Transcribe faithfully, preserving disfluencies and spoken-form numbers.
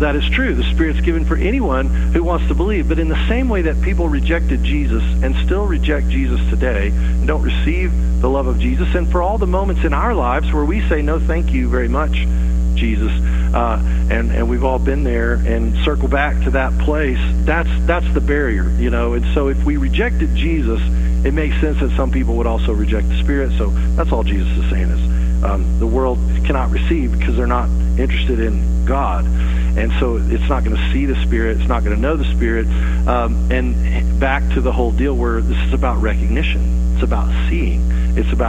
That is true. The Spirit's given for anyone who wants to believe. But in the same way that people rejected Jesus and still reject Jesus today and don't receive the love of Jesus, and for all the moments in our lives where we say, no, thank you very much, Jesus, uh, and, and we've all been there and circle back to that place, that's, that's the barrier, you know. And so if we rejected Jesus, it makes sense that some people would also reject the Spirit. So that's all Jesus is saying is um, the world cannot receive because they're not interested in God. And so it's not going to see the Spirit. It's not going to know the Spirit. Um, and back to the whole deal where this is about recognition. It's about seeing. It's about